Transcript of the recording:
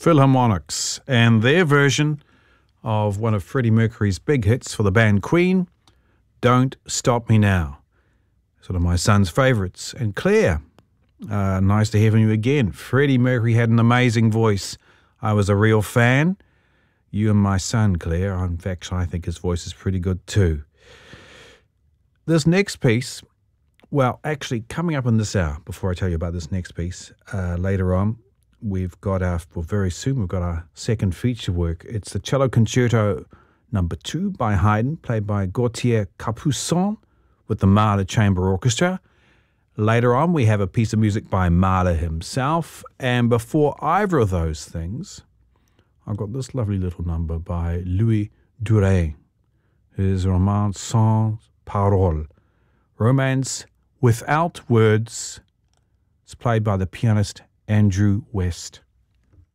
Philharmonics and their version of one of Freddie Mercury's big hits for the band Queen, Don't Stop Me Now. It's one of my son's favourites. And Claire, nice to hear from you again. Freddie Mercury had an amazing voice. I was a real fan. You and my son, Claire. In fact, I think his voice is pretty good too. This next piece, well, actually, coming up in this hour, before I tell you about this next piece, later on, very soon, we've got our second feature work. It's the Cello Concerto No. 2 by Haydn, played by Gauthier Capuçon with the Mahler Chamber Orchestra. Later on, we have a piece of music by Mahler himself. And before either of those things, I've got this lovely little number by Louis Duret, his Romance sans parole, Romance Without Words. It's played by the pianist Andrew West.